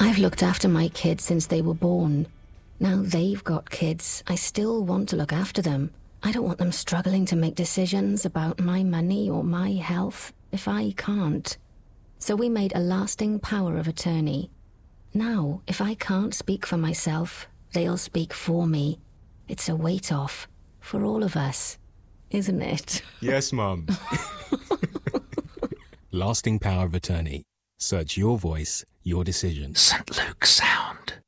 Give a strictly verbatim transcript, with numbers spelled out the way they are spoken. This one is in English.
I've looked after my kids since they were born. Now they've got kids. I still want to look after them. I don't want them struggling to make decisions about my money or my health if I can't. So we made a lasting power of attorney. Now, if I can't speak for myself, they'll speak for me. It's a weight off for all of us, isn't it? Yes, Mum. Lasting power of attorney. Search your voice, your decision. Saint Luke's Sound.